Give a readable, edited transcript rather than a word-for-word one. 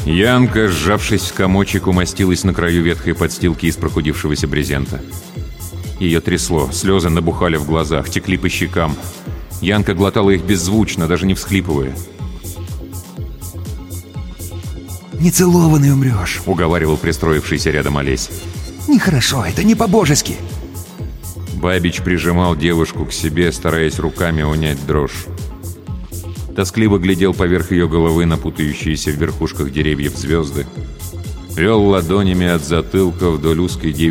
Янка, сжавшись в комочек, умостилась на краю ветхой подстилки из прохудившегося брезента. Ее трясло, слезы набухали в глазах, текли по щекам. Янка глотала их беззвучно, даже не всхлипывая. «Нецелованный умрешь», — уговаривал пристроившийся рядом Олесь. «Нехорошо, это не по-божески». Бабич прижимал девушку к себе, стараясь руками унять дрожь. Тоскливо глядел поверх ее головы на путающиеся в верхушках деревьев звезды. Вел ладонями от затылка вдоль узкой девичьей